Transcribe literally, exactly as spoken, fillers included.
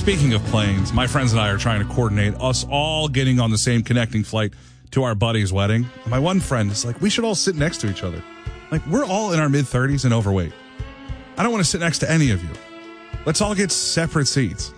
Speaking of planes, my friends and I are trying to coordinate us all getting on the same connecting flight to our buddy's wedding. And my one friend is like, we should all sit next to each other. Like, we're all in our mid-thirties and overweight. I don't want to sit next to any of you. Let's all get separate seats.